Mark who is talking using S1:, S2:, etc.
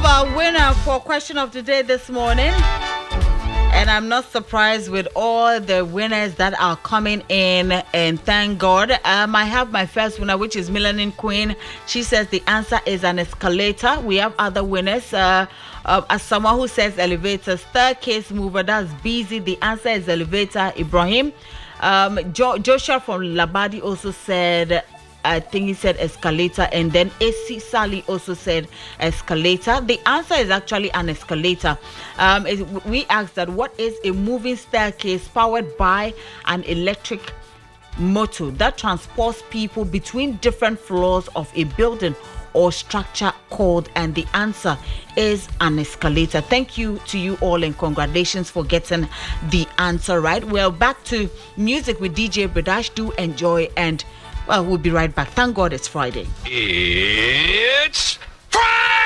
S1: have our winner for question of the day this morning. And I'm not surprised with all the winners that are coming in, and thank God. I have my first winner, which is Melanin Queen. She says the answer is an escalator. We have other winners. As someone who says elevator, staircase mover, that's busy. The answer is elevator. Ibrahim. Joshua from Labadi also said, I think he said escalator, and then AC Sally also said escalator. The answer is actually an escalator. We asked that what is a moving staircase powered by an electric motor that transports people between different floors of a building or structure called, and the answer is an escalator. Thank you to you all and congratulations for getting the answer right. Well, back to music with DJ Bradash. Do enjoy, and well, we'll be right back. Thank God it's Friday.
S2: It's